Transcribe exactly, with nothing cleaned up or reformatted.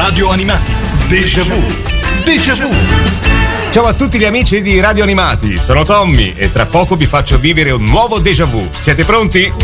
Radio Animati. Déjà vu. Déjà vu. Ciao a tutti gli amici di Radio Animati, sono Tommy e tra poco vi faccio vivere un nuovo déjà vu. Siete pronti?